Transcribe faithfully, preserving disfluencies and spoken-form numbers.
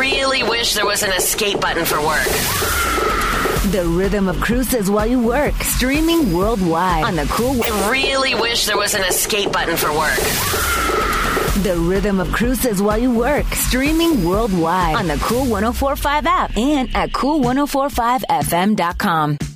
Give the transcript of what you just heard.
really wish there was an escape button for work. The rhythm of cruises while you work. Streaming worldwide on the Cool. I really wish there was an escape button for work. The rhythm of cruises while you work. Streaming worldwide on the Cool one oh four point five app and at cool ten forty-five f m dot com.